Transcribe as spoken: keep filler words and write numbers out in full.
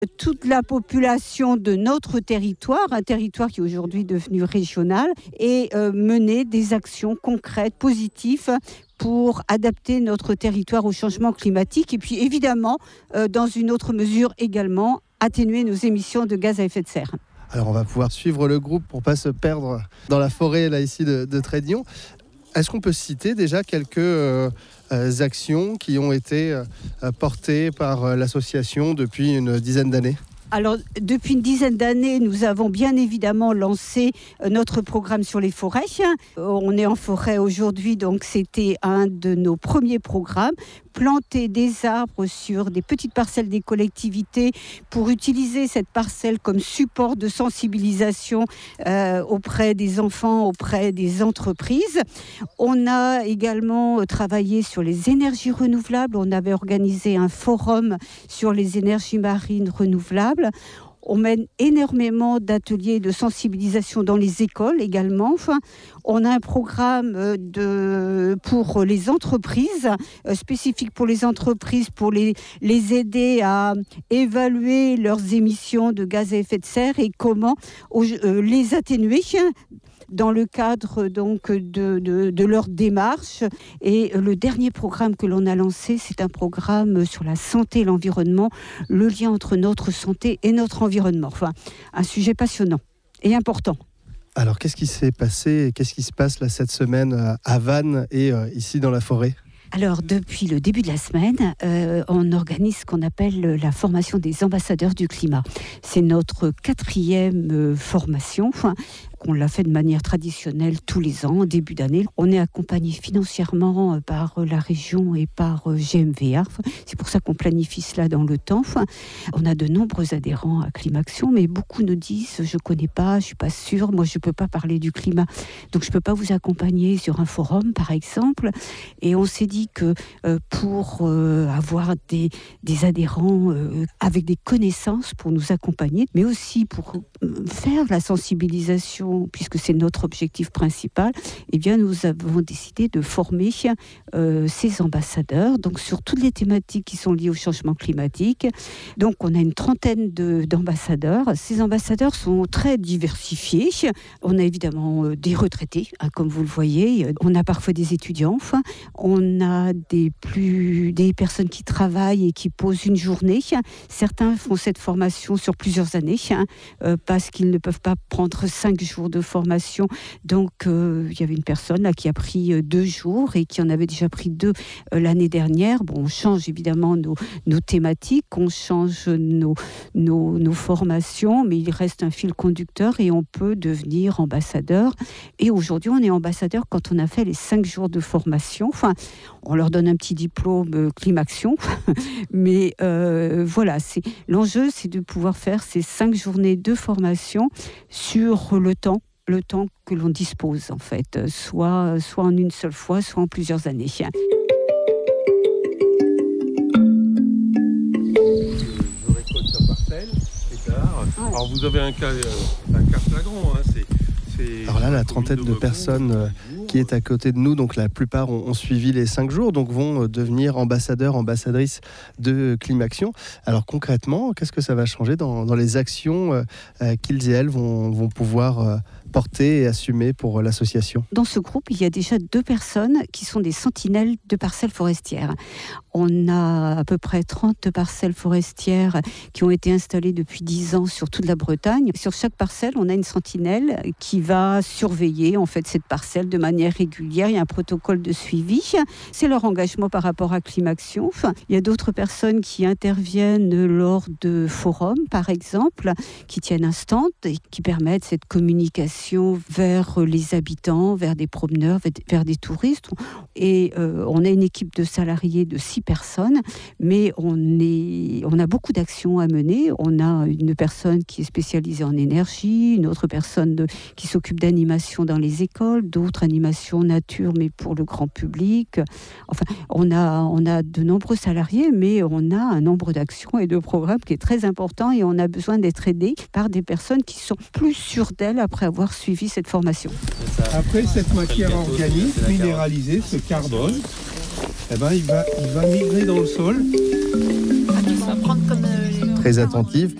Toute la population de notre territoire, un territoire qui est aujourd'hui devenu régional, et euh, mener des actions concrètes, positives, pour adapter notre territoire au changement climatique et puis évidemment, euh, dans une autre mesure également, atténuer nos émissions de gaz à effet de serre. Alors on va pouvoir suivre le groupe pour ne pas se perdre dans la forêt là ici de, de Trédillon. Est-ce qu'on peut citer déjà quelques euh, euh, actions qui ont été euh, portées par euh, l'association depuis une dizaine d'années ? Alors, depuis une dizaine d'années, nous avons bien évidemment lancé notre programme sur les forêts. On est en forêt aujourd'hui, donc c'était un de nos premiers programmes. Planter des arbres sur des petites parcelles des collectivités pour utiliser cette parcelle comme support de sensibilisation euh, auprès des enfants, auprès des entreprises. On a également travaillé sur les énergies renouvelables. On avait organisé un forum sur les énergies marines renouvelables. On mène énormément d'ateliers de sensibilisation dans les écoles également. Enfin, on a un programme de, pour les entreprises, euh, spécifique pour les entreprises, pour les, les aider à évaluer leurs émissions de gaz à effet de serre et comment euh, les atténuer dans le cadre donc de, de, de leur démarche. Et le dernier programme que l'on a lancé, c'est un programme sur la santé et l'environnement, le lien entre notre santé et notre environnement. Enfin, un sujet passionnant et important. Alors, qu'est-ce qui s'est passé et qu'est-ce qui se passe là cette semaine à Vannes et euh, ici dans la forêt ? Alors, depuis le début de la semaine, euh, on organise ce qu'on appelle la formation des ambassadeurs du climat. C'est notre quatrième euh, formation. Enfin, on l'a fait de manière traditionnelle tous les ans, en début d'année. On est accompagné financièrement par la région et par G M V A. C'est pour ça qu'on planifie cela dans le temps. On a de nombreux adhérents à Climaction, mais beaucoup nous disent « je ne connais pas, je ne suis pas sûre, moi je ne peux pas parler du climat, donc je ne peux pas vous accompagner sur un forum par exemple ». Et on s'est dit que euh, pour euh, avoir des, des adhérents euh, avec des connaissances pour nous accompagner, mais aussi pour euh, faire la sensibilisation, puisque c'est notre objectif principal, eh bien nous avons décidé de former euh, ces ambassadeurs, donc sur toutes les thématiques qui sont liées au changement climatique. Donc on a une trentaine de, d'ambassadeurs. Ces ambassadeurs sont très diversifiés. On a évidemment euh, des retraités, hein, comme vous le voyez. On a parfois des étudiants. Enfin, on a des, plus, des personnes qui travaillent et qui posent une journée. Certains font cette formation sur plusieurs années, hein, euh, parce qu'ils ne peuvent pas prendre cinq jours de formation. Donc, euh, il y avait une personne là qui a pris euh, deux jours et qui en avait déjà pris deux euh, l'année dernière. Bon, on change évidemment nos, nos thématiques, on change nos, nos, nos formations, mais il reste un fil conducteur et on peut devenir ambassadeur. Et aujourd'hui, on est ambassadeur quand on a fait les cinq jours de formation. Enfin, on leur donne un petit diplôme euh, Climaction, mais euh, voilà, c'est, l'enjeu, c'est de pouvoir faire ces cinq journées de formation sur le temps, le temps que l'on dispose en fait, soit, soit en une seule fois, soit en plusieurs années. Je récolte sa parcelle, hectare. Alors vous avez un cas, un cas flagrant, hein, c'est, c'est... Alors là, la trentaine de personnes euh, qui est à côté de nous, donc la plupart ont, ont suivi les cinq jours, donc vont devenir ambassadeurs, ambassadrices de Climaction. Alors concrètement, qu'est-ce que ça va changer dans, dans les actions euh, qu'ils et elles vont, vont pouvoir euh, porter et assumer pour l'association ? Dans ce groupe, il y a déjà deux personnes qui sont des sentinelles de parcelles forestières. On a à peu près trente parcelles forestières qui ont été installées depuis dix ans sur toute la Bretagne. Sur chaque parcelle, on a une sentinelle qui va surveiller en fait cette parcelle de manière régulière. Il y a un protocole de suivi. C'est leur engagement par rapport à Climaction. Enfin, il y a d'autres personnes qui interviennent lors de forums, par exemple, qui tiennent un stand et qui permettent cette communication vers les habitants, vers des promeneurs, vers des touristes. Et euh, on a une équipe de salariés de six personnes, mais on, est, on a beaucoup d'actions à mener. On a une personne qui est spécialisée en énergie, une autre personne de, qui s'occupe d'animation dans les écoles, d'autres animations nature, mais pour le grand public. Enfin, on a, on a de nombreux salariés, mais on a un nombre d'actions et de programmes qui est très important et on a besoin d'être aidé par des personnes qui sont plus sûres d'elles après avoir suivi cette formation. Après, cette matière organique minéralisée, ce carbone, eh ben, il va, il va migrer dans le sol. Ah, il va prendre comme, euh, très attentive.